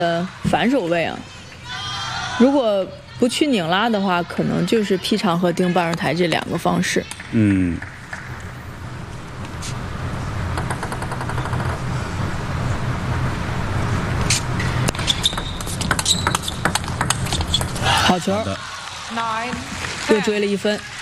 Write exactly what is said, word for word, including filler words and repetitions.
呃反手位啊。如果不去拧拉的话，可能就是劈长和盯半人台这两个方式。 嗯。 好球，又追了一分。